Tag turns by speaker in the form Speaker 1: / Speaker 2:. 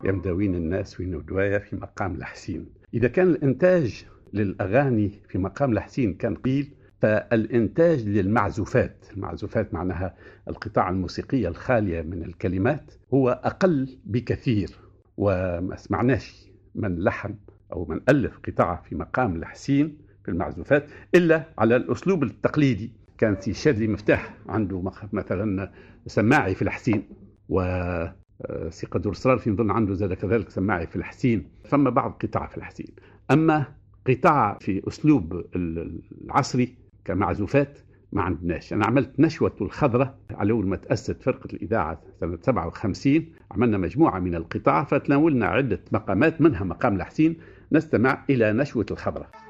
Speaker 1: يا مداوين الناس وين ودوايا في مقام الحسين. إذا كان الإنتاج للأغاني في مقام الحسين كان قليل، فالإنتاج للمعزوفات، المعزوفات معناها القطاع الموسيقية الخالية من الكلمات، هو أقل بكثير. وما سمعناش من لحن أو من ألف قطاع في مقام الحسين في المعزوفات إلا على الأسلوب التقليدي. كان سي شادلي مفتاح عنده مثلا سماعي في الحسين، وسي قدور صرار في نظن عنده زاد كذلك سماعي في الحسين. فما بعض قطاع في الحسين، أما قطاع في أسلوب العصري كمعزوفات ما عندناش. أنا عملت نشوة الخضرة على أول ما تأسست فرقة الإذاعة سنة 57، عملنا مجموعة من القطاع فتناولنا عدة مقامات منها مقام الحسين. نستمع إلى نشوة الخضرة.